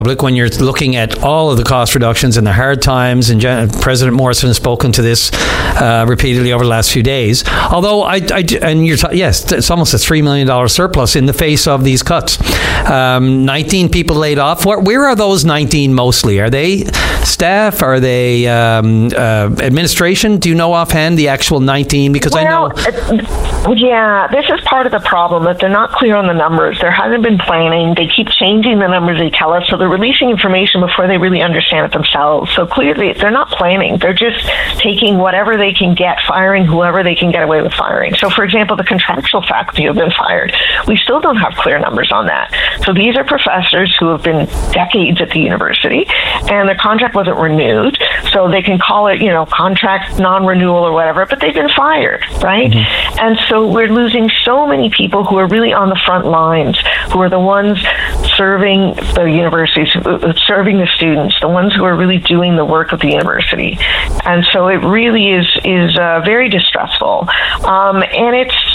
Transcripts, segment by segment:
when you're looking at all of the cost reductions and the hard times, and President Morrison has spoken to this repeatedly over the last few days. Although yes, it's almost a $3 million surplus in the face of these cuts. 19 people laid off. Where are those 19 mostly? Are they staff? Are they administration? Do you know offhand the actual 19? Because I know. Yeah, this is part of the problem, that they're not clear on the numbers. There hasn't been planning. They keep changing the numbers they tell us, so they're releasing information before they really understand it themselves. So clearly, they're not planning. They're just taking whatever they can get, firing whoever they can get away with firing. So, for example, the contractual faculty who have been fired, we still don't have clear numbers on that. So these are professors who have been decades at the university, and their contract wasn't renewed, so they can call it, contract non-renewal or whatever, but they've been fired, right? Mm-hmm. And so we're losing so many people who are really on the front lines, who are the ones serving the universities, serving the students, the ones who are really doing the work of the university. And so it really is very distressful. And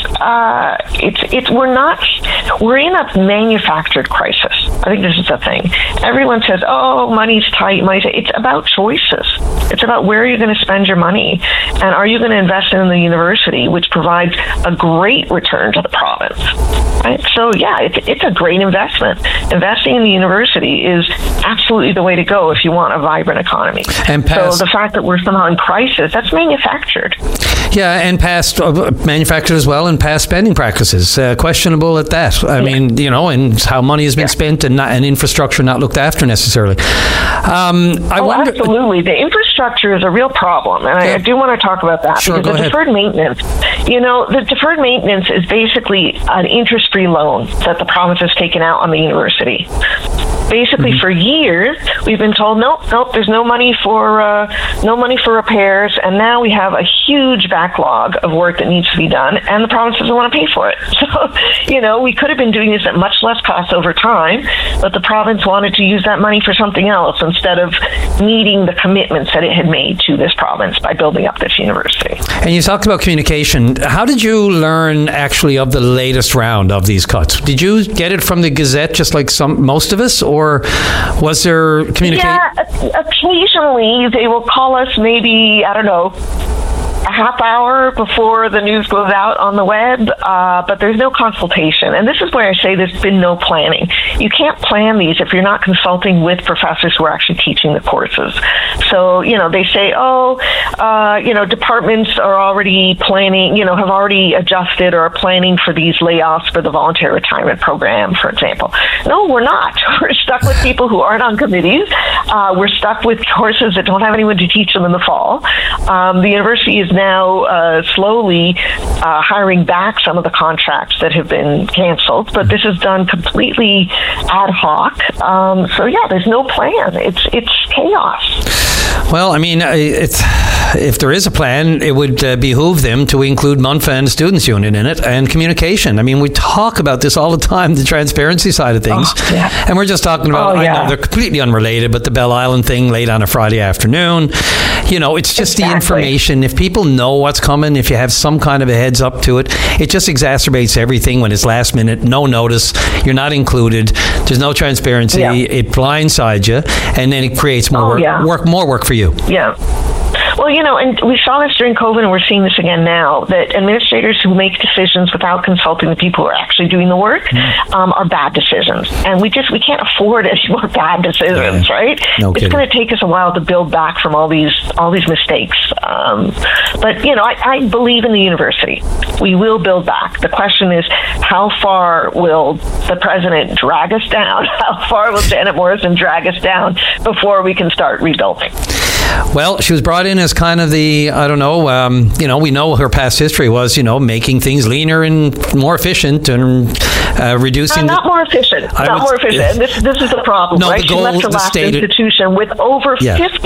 we're in a manufactured crisis. I think this is the thing. Everyone says, oh, money's tight. It's about choices. It's about where you're going to spend your money. And are you going to invest in the university, which provides a great return to the province? Right? So, yeah, it's a great investment. Investing in the university is absolutely the way to go if you want a vibrant economy. So the fact that we're somehow in crisis, that's manufactured. Yeah, and past manufactured as well, and past spending practices, questionable at that. I mean, and how money has been spent and infrastructure not looked after necessarily. I wonder. Absolutely, the infrastructure is a real problem, and I do want to talk about that. Sure, because the deferred maintenance, the deferred maintenance is basically an interest-free loan that the province has taken out on the university. Basically, for years, we've been told, nope, there's no money for repairs, and now we have a huge backlog of work that needs to be done, and the province doesn't want to pay for it. So, we could have been doing this at much less cost over time, but the province wanted to use that money for something else instead of meeting the commitments that it had made to this province by building up this university. And you talked about communication. How did you learn actually of the latest round of these cuts? Did you get it from the Gazette, just like most of us, or was there communication? Yeah, occasionally they will call us maybe, I don't know, a half hour before the news goes out on the web, but there's no consultation. And this is where I say there's been no planning. You can't plan these if you're not consulting with professors who are actually teaching the courses. So, they say, departments are already planning, have already adjusted or are planning for these layoffs for the voluntary retirement program, for example. No, we're not. We're stuck with people who aren't on committees. We're stuck with courses that don't have anyone to teach them in the fall. The university is now slowly hiring back some of the contracts that have been canceled, but this is done completely ad hoc. There's no plan. It's chaos. Well, I mean, if there is a plan, it would behoove them to include MUNFA and the Students' Union in it, and communication. I mean, we talk about this all the time, the transparency side of things. And we're just talking about, I know they're completely unrelated, but the Bell Island thing late on a Friday afternoon, it's just the information. If people know what's coming, if you have some kind of a heads up to it, it just exacerbates everything when it's last minute, no notice, you're not included, there's no transparency, it blindsides you, and then it creates more work for you. Yeah. Well, and we saw this during COVID, and we're seeing this again now, that administrators who make decisions without consulting the people who are actually doing the work are bad decisions. And we can't afford any more bad decisions, right? No it's going to take us a while to build back from all these mistakes. But I believe in the university. We will build back. The question is, how far will the president drag us down? How far will Janet Morrison drag us down before we can start rebuilding? Well, she was brought in as kind of the, we know her past history was, making things leaner and more efficient and reducing... Not more efficient. More efficient. This is the problem, right? She left the last institution with over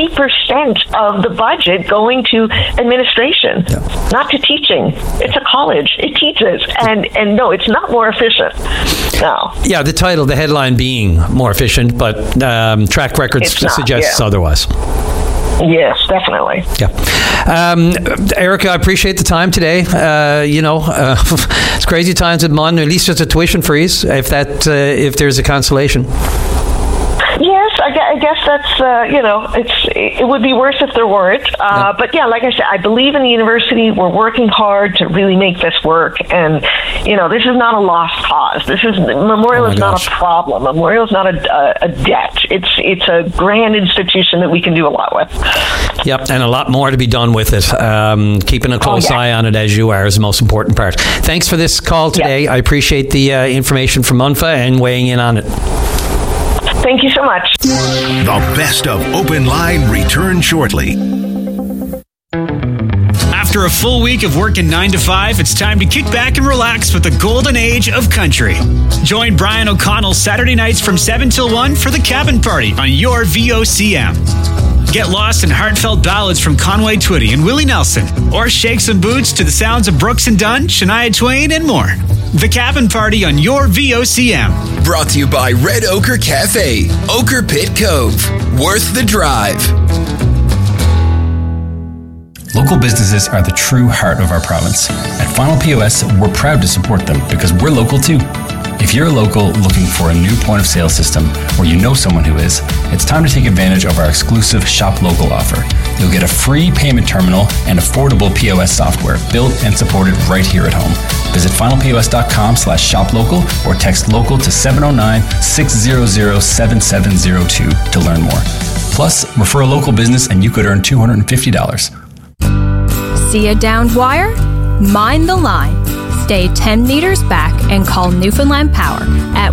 50% of the budget going to administration, not to teaching. It's a college. It teaches. And no, it's not more efficient. No. Yeah, the headline being more efficient, but track records suggests otherwise. Yes, definitely. Yeah. Erica, I appreciate the time today. It's crazy times at MUN. At least there's a tuition freeze, if there's a consolation. Yes, I guess that's, it would be worse if there weren't. But yeah, like I said, I believe in the university. We're working hard to really make this work. And, this is not a lost cause. Memorial is not a problem. Memorial is not a debt. It's a grand institution that we can do a lot with. Yep, and a lot more to be done with it. Keeping a close eye on it as you are is the most important part. Thanks for this call today. I appreciate the information from MUNFA and weighing in on it. Thank you so much. The best of Open Line returns shortly. After a full week of working 9 to 5, it's time to kick back and relax with the golden age of country. Join Brian O'Connell Saturday nights from 7 till 1 for the Cabin Party on your VOCM. Get lost in heartfelt ballads from Conway Twitty and Willie Nelson, or shake some boots to the sounds of Brooks and Dunn, Shania Twain, and more. The Cabin Party on your VOCM. Brought to you by Red Ochre Cafe, Ochre Pit Cove. Worth the drive. Local businesses are the true heart of our province. At Final POS, we're proud to support them because we're local too. If you're a local looking for a new point of sale system, or you know someone who is, it's time to take advantage of our exclusive Shop Local offer. You'll get a free payment terminal and affordable POS software built and supported right here at home. Visit finalpos.com/shoplocal or text local to 709-600-7702 to learn more. Plus, refer a local business and you could earn $250. See a downed wire? Mind the line. Stay 10 meters back and call Newfoundland Power at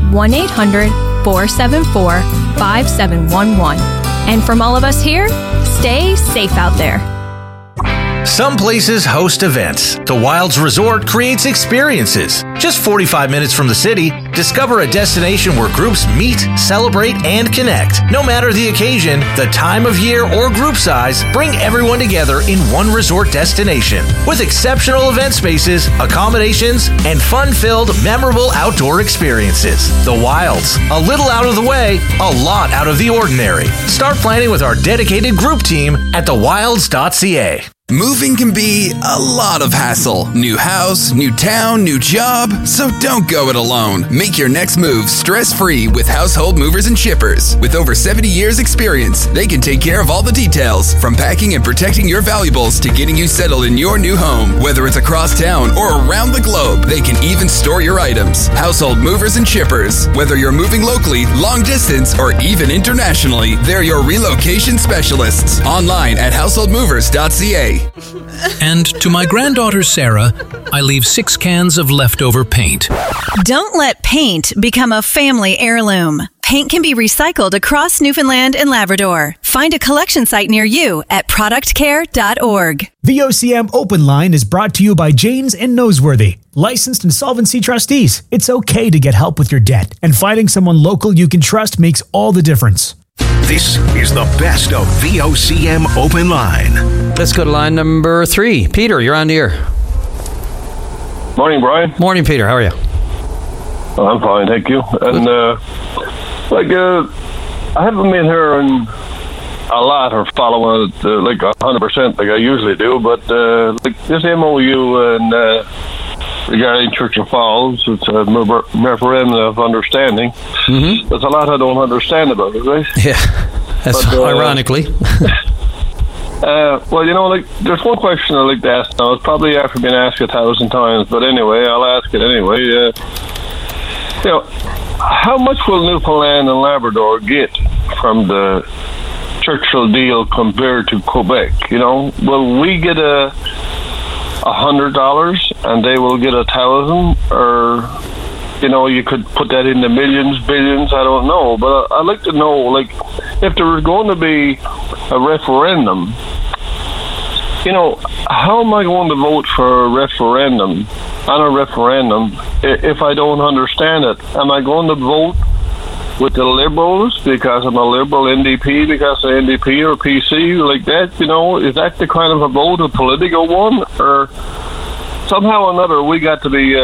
1-800-474-5711. And from all of us here, stay safe out there. Some places host events. The Wilds Resort creates experiences. Just 45 minutes from the city, discover a destination where groups meet, celebrate, and connect. No matter the occasion, the time of year, or group size, bring everyone together in one resort destination. With exceptional event spaces, accommodations, and fun-filled, memorable outdoor experiences. The Wilds. A little out of the way, a lot out of the ordinary. Start planning with our dedicated group team at thewilds.ca. Moving can be a lot of hassle. New house, new town, new job. So don't go it alone. Make your next move stress-free with Household Movers and Shippers. With over 70 years experience, they can take care of all the details, from packing and protecting your valuables to getting you settled in your new home. Whether it's across town or around the globe, they can even store your items. Household Movers and Shippers. Whether you're moving locally, long distance, or even internationally, they're your relocation specialists. Online at householdmovers.ca. And to my granddaughter Sarah, I leave 6 cans of leftover paint. Don't let paint become a family heirloom. Paint can be recycled across Newfoundland and Labrador. Find a collection site near you at productcare.org. VOCM Open Line is brought to you by Janes and Noseworthy, licensed insolvency trustees. It's okay to get help with your debt, and finding someone local you can trust makes all the difference. This is the best of VOCM Open Line. Let's go to line number 3. Peter, you're on the air. Morning, Brian. Morning, Peter. How are you? I'm fine, thank you. And I haven't been hearing a lot or following it 100% like I usually do, but this MOU and regarding Churchill Falls, it's a memorandum of understanding. Mm-hmm. There's a lot I don't understand about it, right? Yeah, that's ironically. There's one question I'd like to ask now. It's probably after being asked 1,000 times, but anyway, I'll ask it anyway. How much will Newfoundland and Labrador get from the Churchill deal compared to Quebec? Will we get $100 and they will get 1,000, or you could put that in the millions, billions, I don't know, but I'd like to know, if there was going to be a referendum, how am I going to vote for a referendum if I don't understand it? Am I going to vote with the Liberals because I'm a Liberal, NDP because of NDP or PC, like that? Is that the kind of a vote, a political one? Or somehow or another we got to be,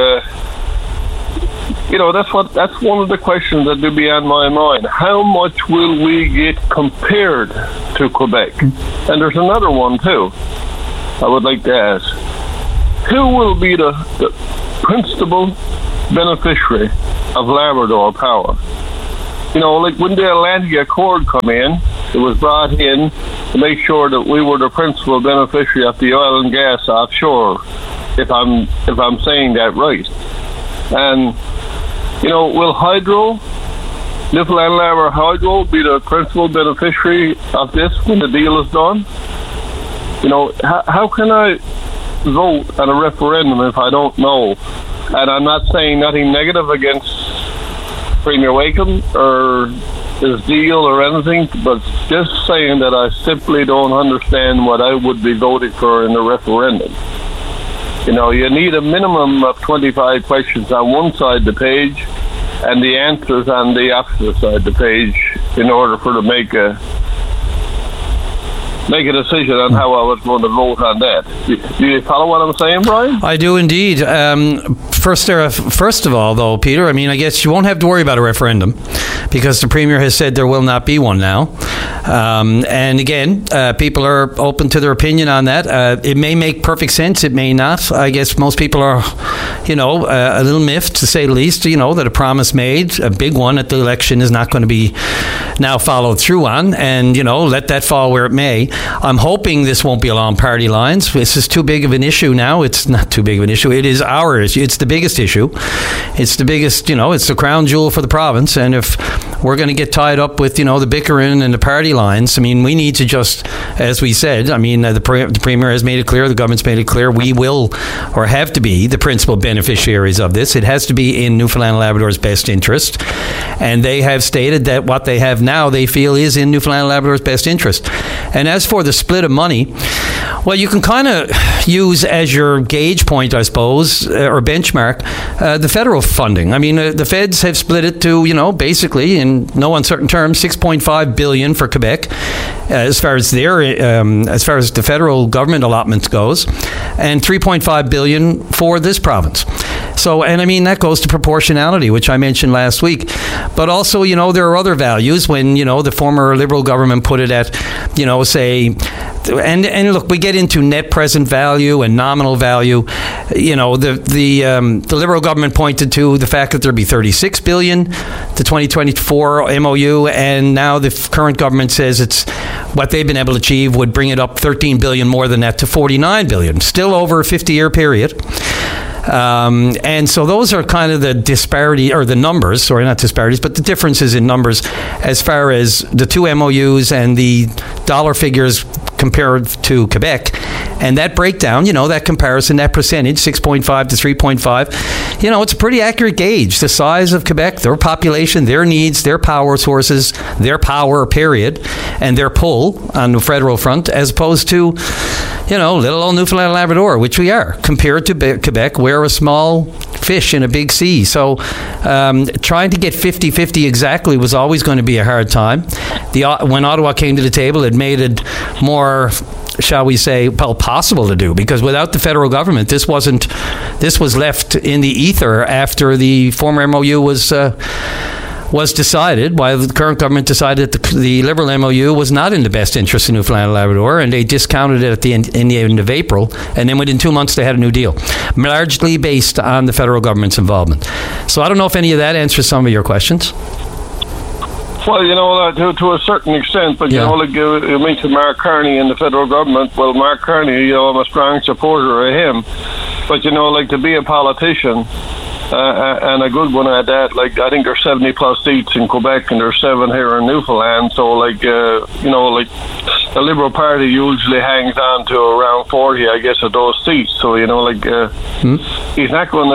that's one of the questions that do be on my mind. How much will we get compared to Quebec? And there's another one too I would like to ask. Who will be the principal beneficiary of Labrador Power? you know, like when the Atlantic Accord come in, it was brought in to make sure that we were the principal beneficiary of the oil and gas offshore, if I'm saying that right. And, you know, will Newfoundland Labrador Hydro be the principal beneficiary of this when the deal is done? You know, how can I vote at a referendum if I don't know? And I'm not saying nothing negative against Premier Wakeham or his deal or anything, but just saying that I simply don't understand what I would be voting for in the referendum. You know, you need a minimum of 25 questions on one side of the page and the answers on the opposite side of the page in order for to make a decision on how I was going to vote on that. Do you follow what I'm saying, Brian? I do indeed. First of all, though, Peter, I mean, I guess you won't have to worry about a referendum because the Premier has said there will not be one now. And again, people are open to their opinion on that. It may make perfect sense. It may not. I guess most people are, you know, a little miffed, to say the least, you know, that a promise made, a big one at the election, is not going to be now followed through on. And, you know, let that fall where it may. I'm hoping this won't be along party lines. This is too big of an issue now. It's not too big of an issue. It is our issue. It's the biggest issue. It's the biggest, you know, it's the crown jewel for the province. And if we're going to get tied up with, you know, the bickering and the party lines, I mean, we need to just, as we said, I mean, the Premier has made it clear, the government's made it clear, we will or have to be the principal beneficiaries of this. It has to be in Newfoundland and Labrador's best interest. And they have stated that what they have now, they feel is in Newfoundland and Labrador's best interest. And as for the split of money, well, you can kind of use as your gauge point, I suppose, or benchmark, the federal funding. I mean, the feds have split it to, you know, basically, in no uncertain terms, $6.5 billion for Quebec, as far as the federal government allotment goes, and $3.5 billion for this province. So, and I mean, that goes to proportionality, which I mentioned last week. But also, you know, there are other values when, you know, the former Liberal government put it at, you know, say, and look, we get into net present value and nominal value. You know, the Liberal government pointed to the fact that there'd be $36 billion, the 2024 MOU, and now the current government says it's what they've been able to achieve would bring it up $13 billion more than that to $49 billion, still over a 50-year period. And so those are kind of the disparity, or the numbers, sorry, not disparities, but the differences in numbers as far as the two MOUs and the dollar figures compared to Quebec. And that breakdown, you know, that comparison, that percentage, 6.5 to 3.5, you know, it's a pretty accurate gauge. The size of Quebec, their population, their needs, their power sources, their power, period, and their pull on the federal front, as opposed to, you know, little old Newfoundland and Labrador, which we are, compared to Quebec. We're a small fish in a big sea. So trying to get 50-50 exactly was always going to be a hard time. When Ottawa came to the table, it made it more, shall we say, well, possible to do, because without the federal government, this was left in the ether after the former MOU was decided, while the current government decided that the Liberal MOU was not in the best interest of Newfoundland and Labrador, and they discounted it at the end of April, and then within 2 months they had a new deal, largely based on the federal government's involvement. So I don't know if any of that answers some of your questions. Well, you know, to a certain extent, but, you know, like you mentioned Mark Carney and the federal government. Well, Mark Carney, you know, I'm a strong supporter of him. But, you know, like, to be a politician, and a good one at that, like, I think there's 70 plus seats in Quebec and there's 7 here in Newfoundland. So, like, you know, like, the Liberal Party usually hangs on to around 40, I guess, of those seats. So, you know, like, he's not going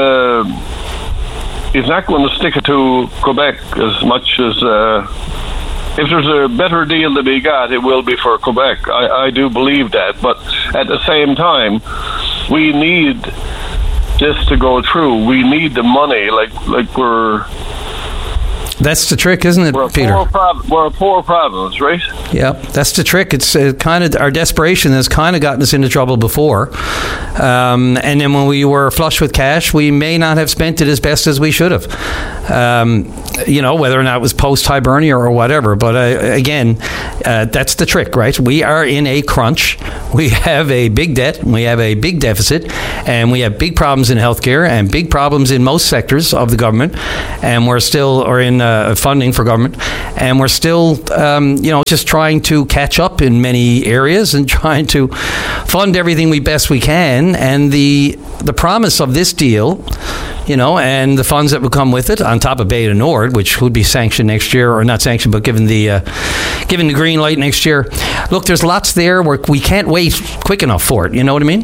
to stick it to Quebec as much as if there's a better deal to be got, it will be for Quebec. I do believe that. But at the same time, we need this to go through. We need the money. Like we're... That's the trick, isn't it, Peter? We're a poor province, right? Yeah, that's the trick. It's kind of our desperation has kind of gotten us into trouble before. And then when we were flush with cash, we may not have spent it as best as we should have. You know, whether or not it was post-Hibernia or whatever. But again, that's the trick, right? We are in a crunch. We have a big debt. We have a big deficit. And we have big problems in healthcare and big problems in most sectors of the government. And we're still, or in funding for government, and we're still, just trying to catch up in many areas and trying to fund everything we best we can. And the promise of this deal, and the funds that would come with it, on top of Beta Nord, which would be sanctioned next year, or not sanctioned, but given the green light next year. Look, there's lots there where we can't wait quick enough for it. You know what I mean?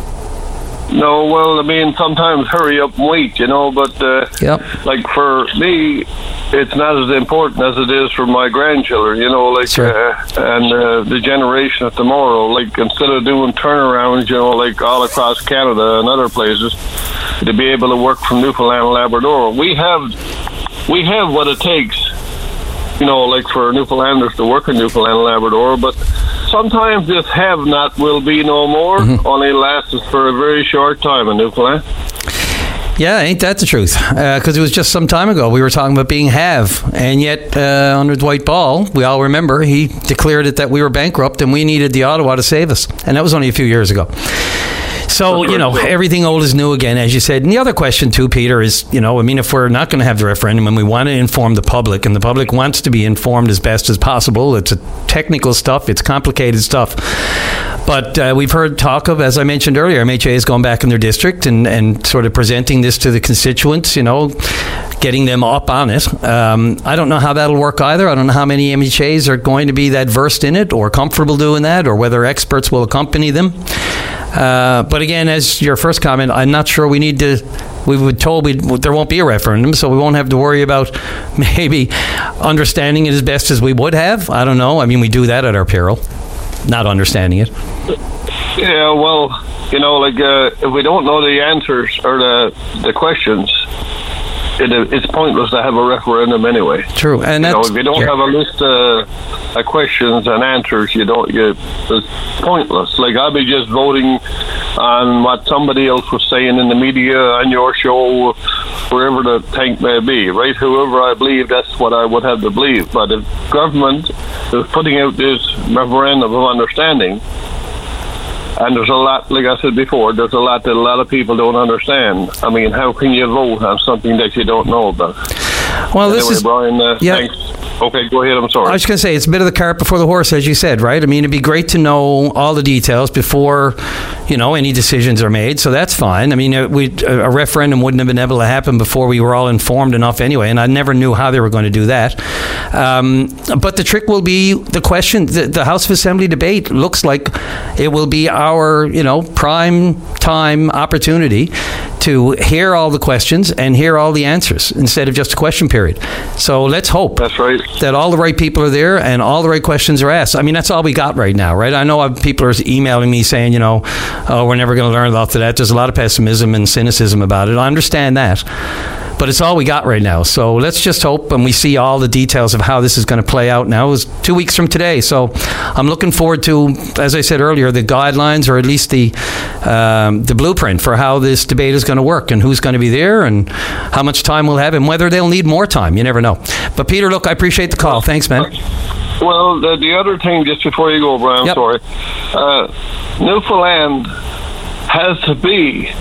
No, well, I mean, sometimes hurry up and wait, but like for me, it's not as important as it is for my grandchildren, Sure. And the generation of tomorrow, like instead of doing turnarounds, like all across Canada and other places, to be able to work from Newfoundland and Labrador, we have what it takes, like for Newfoundlanders to work in Newfoundland and Labrador, but sometimes this have-not will be no more, only lasts for a very short time in Newfoundland. Yeah, ain't that the truth? Because it was just some time ago we were talking about being have, and yet under Dwight Ball, we all remember, he declared it that we were bankrupt and we needed the Ottawa to save us, and that was only a few years ago. So, everything old is new again, as you said. And the other question, too, Peter, is, if we're not going to have the referendum and we want to inform the public, and the public wants to be informed as best as possible, it's technical stuff, it's complicated stuff. But we've heard talk of, as I mentioned earlier, MHA is going back in their district and sort of presenting this to the constituents, getting them up on it. I don't know how that'll work either. I don't know how many MHAs are going to be that versed in it or comfortable doing that, or whether experts will accompany them. But again, as your first comment, I'm not sure we need to. We were told there won't be a referendum, so we won't have to worry about maybe understanding it as best as we would have. I don't know. I mean, we do that at our peril, not understanding it. Yeah, well, if we don't know the answers or the questions, it's pointless to have a referendum anyway. True, and if you don't have a list of questions and answers, it's pointless. Like, I'll be just voting on what somebody else was saying in the media, on your show, wherever the tank may be, right? Whoever I believe, that's what I would have to believe. But if government is putting out this memorandum of understanding, and there's a lot, like I said before, there's a lot that a lot of people don't understand. I mean, how can you vote on something that you don't know about? Well, this is Brian. Thanks. Okay, go ahead. I'm sorry. I was going to say, it's a bit of the cart before the horse, as you said, right? I mean, it'd be great to know all the details before, any decisions are made. So that's fine. I mean, a referendum wouldn't have been able to happen before we were all informed enough anyway, and I never knew how they were going to do that. But the trick will be the question. The House of Assembly debate looks like it will be our, prime time opportunity to hear all the questions and hear all the answers instead of just a question period. So let's hope that's right, that all the right people are there and all the right questions are asked. I mean, that's all we got right now, right? I know people are emailing me saying, we're never going to learn about that. There's a lot of pessimism and cynicism about it. I understand that. But it's all we got right now. So let's just hope and we see all the details of how this is going to play out now. It was 2 weeks from today. So I'm looking forward to, as I said earlier, the guidelines, or at least the blueprint for how this debate is going to work and who's going to be there and how much time we'll have and whether they'll need more time. You never know. But Peter, look, I appreciate the call. Thanks, man. Well, the other thing, just before you go, Brian, sorry. Newfoundland has to be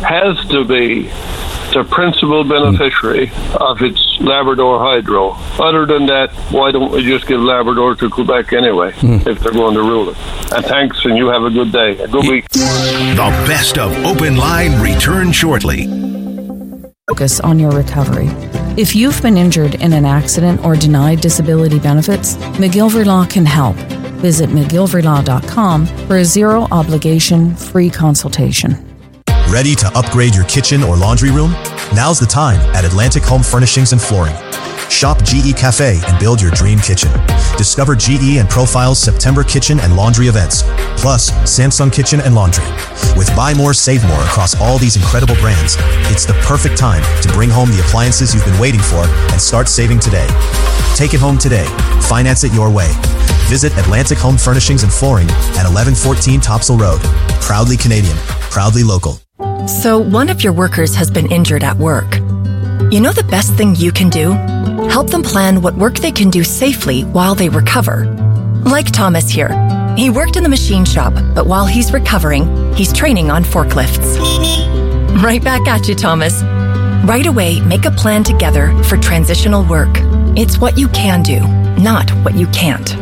the principal beneficiary of its Labrador Hydro. Other than that, why don't we just give Labrador to Quebec anyway, if they're going to rule it? And thanks, and you have a good day. A good week. The best of Open Line return shortly. Focus on your recovery. If you've been injured in an accident or denied disability benefits, McGilvery Law can help. Visit McGilveryLaw.com for a zero-obligation free consultation. Ready to upgrade your kitchen or laundry room? Now's the time at Atlantic Home Furnishings and Flooring. Shop GE Cafe and build your dream kitchen. Discover GE and Profile's September kitchen and laundry events, plus Samsung Kitchen and Laundry. With Buy More, Save More across all these incredible brands, it's the perfect time to bring home the appliances you've been waiting for and start saving today. Take it home today. Finance it your way. Visit Atlantic Home Furnishings and Flooring at 1114 Topsail Road. Proudly Canadian, proudly local. So one of your workers has been injured at work. You know the best thing you can do? Help them plan what work they can do safely while they recover. Like Thomas here. He worked in the machine shop, but while he's recovering, he's training on forklifts. Right back at you, Thomas. Right away, make a plan together for transitional work. It's what you can do, not what you can't.